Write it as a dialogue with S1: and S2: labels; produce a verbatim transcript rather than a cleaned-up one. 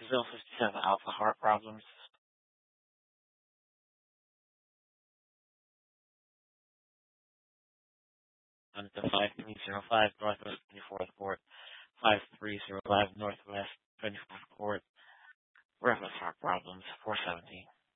S1: Brazil fifty-seven Alpha Heart Problems. On to five three zero five Northwest twenty-fourth Court, five three zero five Northwest twenty-fourth Court. Reference Heart Problems, four seventeen.